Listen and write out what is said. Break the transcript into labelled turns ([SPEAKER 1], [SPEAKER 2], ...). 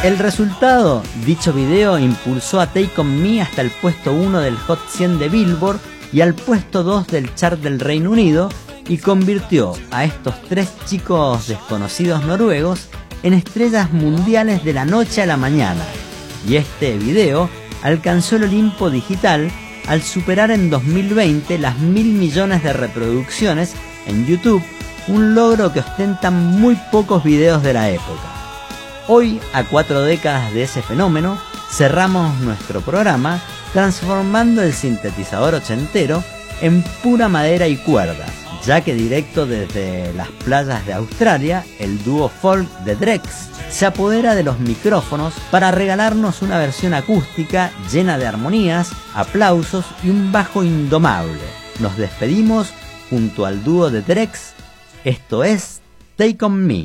[SPEAKER 1] El resultado, dicho video impulsó a Take On Me hasta el puesto 1 del Hot 100 de Billboard y al puesto 2 del chart del Reino Unido, y convirtió a estos tres chicos desconocidos noruegos en estrellas mundiales de la noche a la mañana. Y este video alcanzó el Olimpo digital al superar en 2020 las 1.000 millones de reproducciones en YouTube, un logro que ostentan muy pocos videos de la época. Hoy, a 4 décadas de ese fenómeno, cerramos nuestro programa transformando el sintetizador ochentero en pura madera y cuerdas, ya que directo desde las playas de Australia, el dúo folk de Drex se apodera de los micrófonos para regalarnos una versión acústica llena de armonías, aplausos y un bajo indomable. Nos despedimos junto al dúo de Drex. Esto es Take On Me.